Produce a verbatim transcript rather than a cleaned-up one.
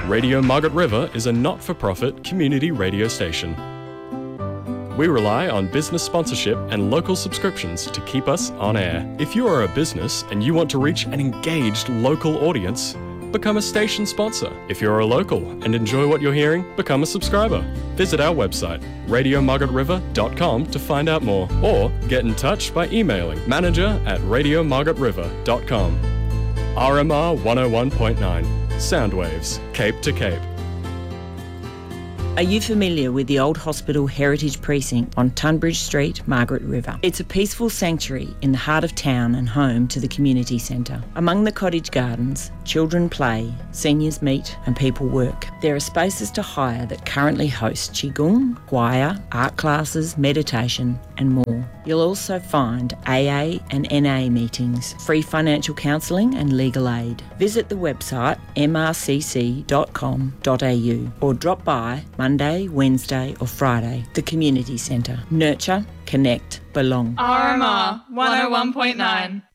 Radio Margaret River is a not-for-profit community radio station. We rely on business sponsorship and local subscriptions to keep us on air. If you are a business and you want to reach an engaged local audience, become a station sponsor. If you're a local and enjoy what you're hearing, become a subscriber. Visit our website, radio margaret river dot com, to find out more, or get in touch by emailing manager at radio margaret river dot com. R M R one oh one point nine, Soundwaves, Cape to Cape. Are you familiar with the Old Hospital Heritage Precinct on Tunbridge Street, Margaret River? It's a peaceful sanctuary in the heart of town and home to the community centre. Among the cottage gardens, children play, seniors meet and people work. There are spaces to hire that currently host Qigong, choir, art classes, meditation and more. You'll also find A A and N A meetings, free financial counselling and legal aid. Visit the website m r c c dot com dot a u or drop by Monday, Wednesday or Friday. The Community Centre. Nurture, connect, belong. R M R one oh one point nine.